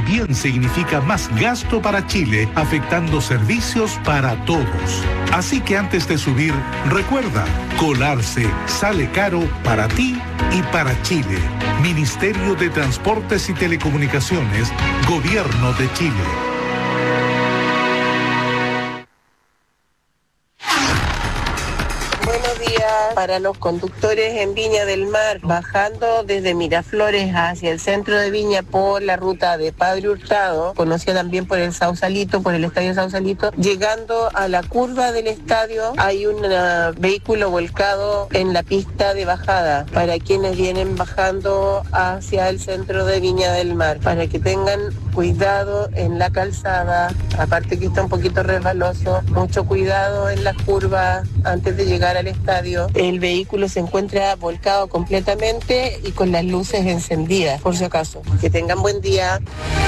también significa más gasto para Chile, afectando servicios para todos. Así que antes de subir, recuerda, colarse sale caro para ti y para Chile. Ministerio de Transportes y Telecomunicaciones, Gobierno de Chile. Buenos días para los conductores en Viña del Mar, bajando desde Miraflores hacia el centro de Viña por la ruta de Padre Hurtado, conocida también por el Sausalito, por el Estadio Sausalito. Llegando a la curva del estadio hay un vehículo volcado en la pista de bajada para quienes vienen bajando hacia el centro de Viña del Mar, para que tengan cuidado en la calzada, aparte que está un poquito resbaloso, mucho cuidado en las curvas antes de llegar al estadio. El vehículo se encuentra volcado completamente y con las luces encendidas, por si acaso. Que tengan buen día.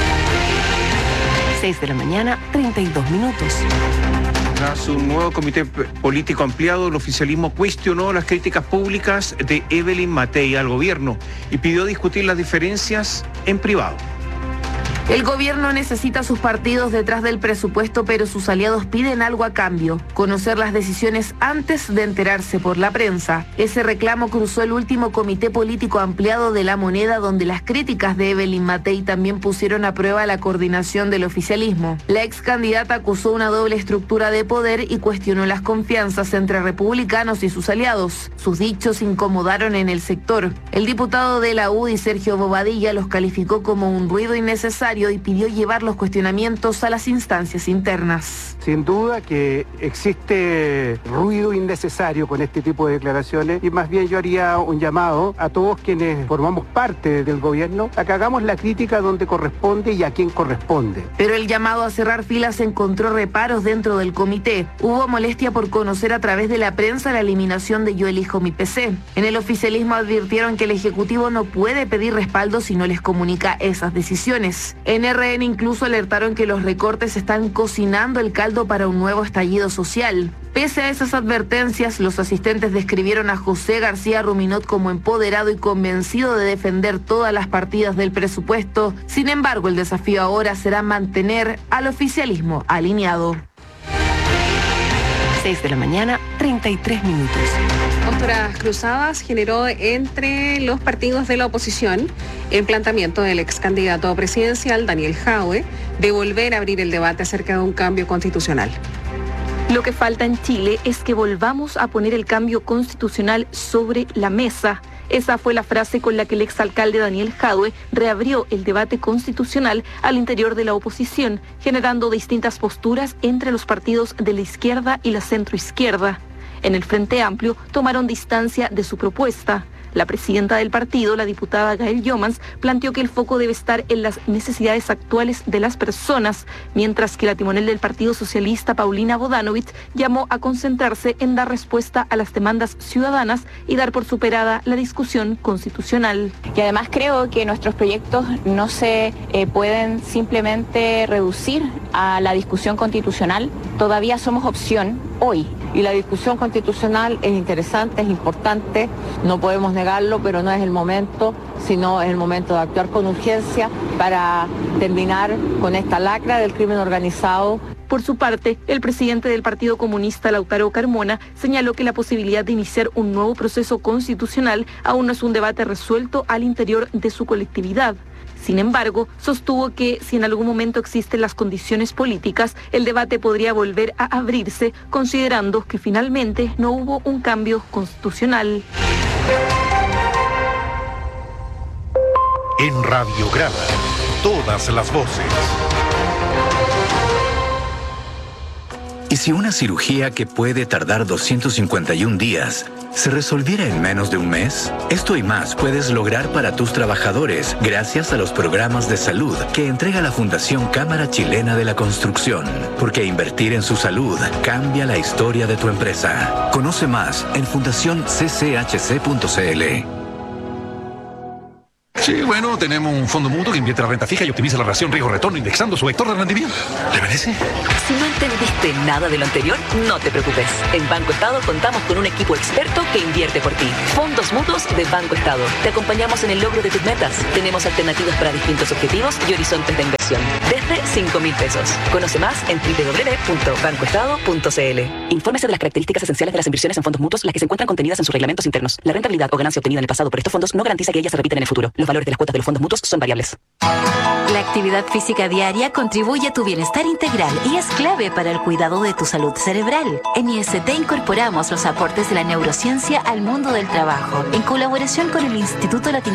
6 de la mañana, 32 minutos. Tras un nuevo comité político ampliado, el oficialismo cuestionó las críticas públicas de Evelyn Matei al gobierno y pidió discutir las diferencias en privado. El gobierno necesita a sus partidos detrás del presupuesto, pero sus aliados piden algo a cambio: conocer las decisiones antes de enterarse por la prensa. Ese reclamo cruzó el último comité político ampliado de La Moneda, donde las críticas de Evelyn Matei también pusieron a prueba la coordinación del oficialismo. La ex candidata acusó una doble estructura de poder y cuestionó las confianzas entre republicanos y sus aliados. Sus dichos incomodaron en el sector. El diputado de la UDI, Sergio Bobadilla, los calificó como un ruido innecesario y pidió llevar los cuestionamientos a las instancias internas. Sin duda que existe ruido innecesario con este tipo de declaraciones, y más bien yo haría un llamado a todos quienes formamos parte del gobierno a que hagamos la crítica donde corresponde y a quien corresponde. Pero el llamado a cerrar filas encontró reparos dentro del comité. Hubo molestia por conocer a través de la prensa la eliminación de Yo Elijo Mi PC. En el oficialismo advirtieron que el Ejecutivo no puede pedir respaldo si no les comunica esas decisiones. En RN incluso alertaron que los recortes están cocinando el caldo para un nuevo estallido social. Pese a esas advertencias, los asistentes describieron a José García Ruminot como empoderado y convencido de defender todas las partidas del presupuesto. Sin embargo, el desafío ahora será mantener al oficialismo alineado. 6 de la mañana, 33 minutos. Posturas cruzadas generó entre los partidos de la oposición el planteamiento del ex candidato presidencial Daniel Jadwe de volver a abrir el debate acerca de un cambio constitucional. Lo que falta en Chile es que volvamos a poner el cambio constitucional sobre la mesa. Esa fue la frase con la que el exalcalde Daniel Jadwe reabrió el debate constitucional al interior de la oposición, generando distintas posturas entre los partidos de la izquierda y la centroizquierda. En el Frente Amplio tomaron distancia de su propuesta. La presidenta del partido, la diputada Gael Jomans, planteó que el foco debe estar en las necesidades actuales de las personas, mientras que la timonel del Partido Socialista, Paulina Bodanovich, llamó a concentrarse en dar respuesta a las demandas ciudadanas y dar por superada la discusión constitucional. Y además creo que nuestros proyectos no se pueden simplemente reducir a la discusión constitucional. Todavía somos opción hoy. Y la discusión constitucional es interesante, es importante, no podemos negarlo, pero no es el momento, sino es el momento de actuar con urgencia para terminar con esta lacra del crimen organizado. Por su parte, el presidente del Partido Comunista, Lautaro Carmona, señaló que la posibilidad de iniciar un nuevo proceso constitucional aún no es un debate resuelto al interior de su colectividad. Sin embargo, sostuvo que si en algún momento existen las condiciones políticas, el debate podría volver a abrirse, considerando que finalmente no hubo un cambio constitucional. En Radiograma, todas las voces. ¿Y si una cirugía que puede tardar 251 días se resolviera en menos de un mes? Esto y más puedes lograr para tus trabajadores gracias a los programas de salud que entrega la Fundación Cámara Chilena de la Construcción. Porque invertir en su salud cambia la historia de tu empresa. Conoce más en fundacioncchc.cl. Sí, bueno, tenemos un fondo mutuo que invierte la renta fija y optimiza la relación riesgo-retorno indexando su vector de rendimiento. ¿Le parece? Si no entendiste nada de lo anterior, no te preocupes. En Banco Estado contamos con un equipo experto que invierte por ti. Fondos mutuos de Banco Estado. Te acompañamos en el logro de tus metas. Tenemos alternativas para distintos objetivos y horizontes de inversión. inversión, desde 5.000 pesos. Conoce más en www.bancoestado.cl. Infórmese de las características esenciales de las inversiones en fondos mutuos, las que se encuentran contenidas en sus reglamentos internos. La rentabilidad o ganancia obtenida en el pasado por estos fondos no garantiza que ellas se repiten en el futuro. Los valores de las cuotas de los fondos mutuos son variables. La actividad física diaria contribuye a tu bienestar integral y es clave para el cuidado de tu salud cerebral. En IST incorporamos los aportes de la neurociencia al mundo del trabajo, en colaboración con el Instituto Latinoamericano